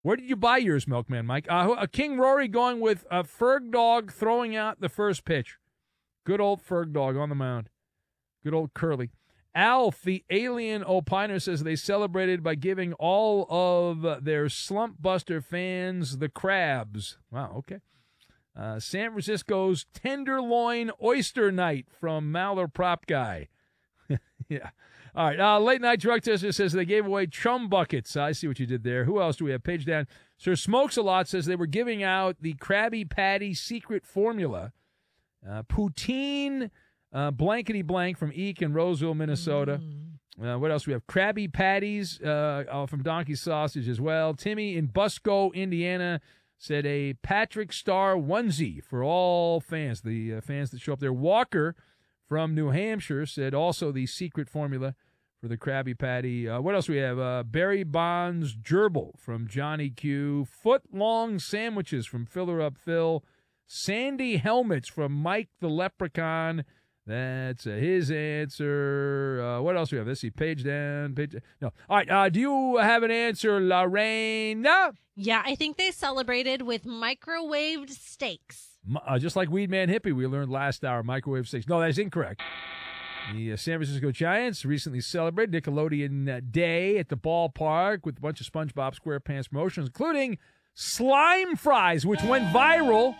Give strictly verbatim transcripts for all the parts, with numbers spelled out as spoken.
Where did you buy yours, Milkman Mike? Uh, a King Rory going with a Ferg Dog throwing out the first pitch. Good old Ferg Dog on the mound. Good old Curly. Alf, the alien opiner, says they celebrated by giving all of their Slump Buster fans the crabs. Wow, okay. Uh, San Francisco's Tenderloin Oyster Night from Maller Prop Guy. Yeah. All right. Uh, Late Night Drug Tester says they gave away chum buckets. I see what you did there. Who else do we have? Page down. Sir Smokes a Lot says they were giving out the Krabby Patty secret formula. Uh, poutine uh, blankety blank from Eek in Roseville, Minnesota. Mm. Uh, what else do we have? Krabby Patties uh, uh, from Donkey Sausage as well. Timmy in Busco, Indiana, said a Patrick Star onesie for all fans, the uh, fans that show up there. Walker from New Hampshire said also the secret formula for the Krabby Patty. Uh, what else do we have? Uh, Barry Bonds gerbil from Johnny Q. Foot-long sandwiches from Filler Up Phil. Sandy helmets from Mike the Leprechaun. That's uh, his answer. Uh, what else do we have? Let's see. Page down. Page down. No. All right. Uh, do you have an answer, Lorena? Yeah, I think they celebrated with microwaved steaks. Uh, just like Weed Man Hippie, we learned last hour, microwave steaks. No, that's incorrect. The uh, San Francisco Giants recently celebrated Nickelodeon uh, Day at the ballpark with a bunch of SpongeBob SquarePants promotions, including slime fries, which went viral.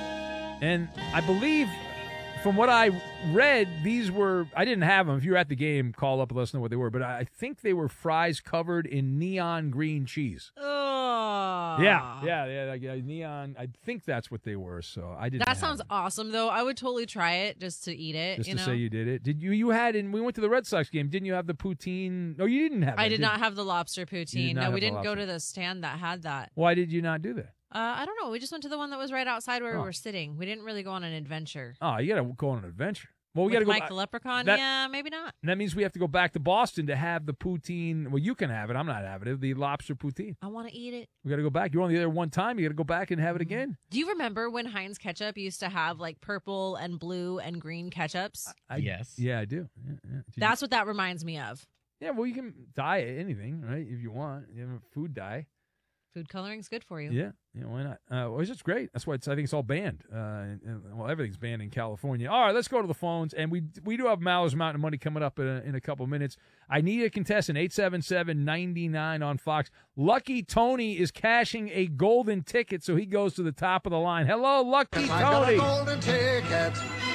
And I believe, from what I read, these were, I didn't have them. If you were at the game, call up and let us know what they were. But I think they were fries covered in neon green cheese. Oh. Yeah, yeah, yeah, like, uh, neon. I think that's what they were. So I didn't. That sounds them. awesome, though. I would totally try it just to eat it. Just you to know? say you did it. Did you? You had, and we went to the Red Sox game. Didn't you have the poutine? No, you didn't have. I that, did did not you? have the lobster poutine. No, have we the didn't go lobster. to the stand that had that. Why did you not do that? Uh, I don't know. We just went to the one that was right outside where Oh. we were sitting. We didn't really go on an adventure. Oh, you got to go on an adventure. Well, we With got to go. Mike the Leprechaun? that- yeah, maybe not. And that means we have to go back to Boston to have the poutine. Well, you can have it. I'm not having it. The lobster poutine. I want to eat it. We got to go back. You're only there one time. You got to go back and have it again. Do you remember when Heinz ketchup used to have like purple and blue and green ketchups? I, Yes. Yeah, I do. Yeah, yeah. Did you- That's what that reminds me of. yeah. Well, you can dye anything, right? If you want, you have a food dye. Food coloring's good for you. Yeah, yeah, why not? Uh, well, it's just great. That's why it's, I think it's all banned. Uh, and, and, well, everything's banned in California. All right, let's go to the phones, and we we do have Maller's Mountain of Money coming up in a, in a couple minutes. I need a contestant, eight seven seven, nine nine on Fox. Lucky Tony is cashing a golden ticket, so he goes to the top of the line. Hello, Lucky I got a Tony. golden ticket.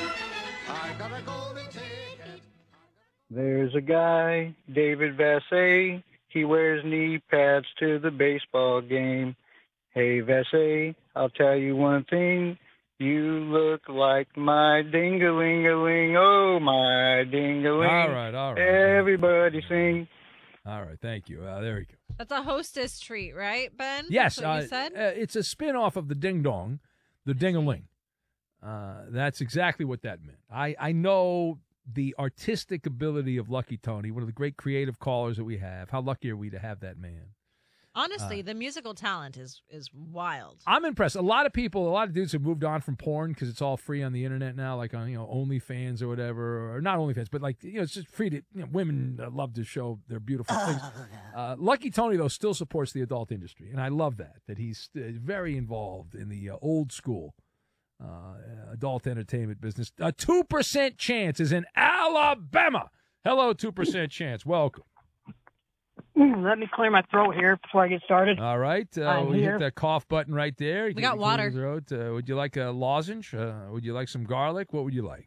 I got a golden ticket. There's a guy, David Vassay. He wears knee pads to the baseball game. Hey, Vassay, I'll tell you one thing. You look like my ding-a-ling-a-ling. Oh, my ding-a-ling. All right, all right. Everybody sing. All right, thank you. Uh, there we go. That's a hostess treat, right, Ben? Yes, That's what uh, you said? uh, it's a spin-off of the Ding Dong, the Ding-a-ling. Uh, that's exactly what that meant. I, I know the artistic ability of Lucky Tony, one of the great creative callers that we have. How lucky are we to have that man? Honestly, the musical talent is is wild. I'm impressed. A lot of people, a lot of dudes have moved on from porn because it's all free on the internet now, like on, you know, OnlyFans or whatever, or not OnlyFans, but like, you know, it's just free to, you know, women uh, love to show their beautiful things. Uh, Lucky Tony, though, still supports the adult industry, and I love that, that he's uh, very involved in the uh, old school uh, adult entertainment business. A two percent chance is in Alabama. Hello, two percent chance. Welcome. Let me clear my throat here before I get started. All right. Uh, I'm we here. hit that cough button right there. You We can got clear water. your throat. Uh, would you like a lozenge? Uh, would you like some garlic? What would you like?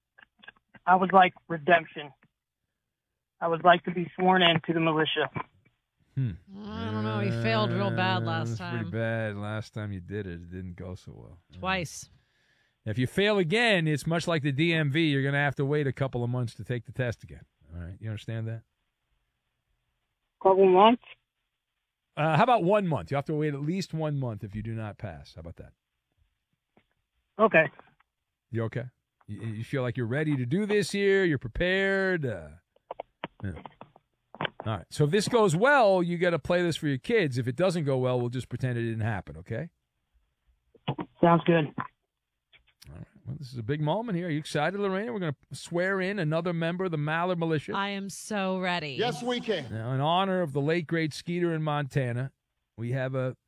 I would like redemption. I would like to be sworn into the militia. Hmm. I don't know. He failed real bad Uh, last that's time. Pretty bad. Last time you did it, it didn't go so well. Twice. If you fail again, it's much like the D M V. You're going to have to wait a couple of months to take the test again. All right. You understand that? Couple months? Uh, how about one month? You have to wait at least one month if you do not pass. How about that? Okay. You okay? You, you feel like you're ready to do this here? You're prepared? Uh, yeah. All right. So if this goes well, you got to play this for your kids. If it doesn't go well, we'll just pretend it didn't happen, okay? Sounds good. All right. Well, this is a big moment here. Are you excited, Lorena? We're going to swear in another member of the Mallard Militia. I am so ready. Yes, we can. Now, in honor of the late, great Skeeter in Montana, We have a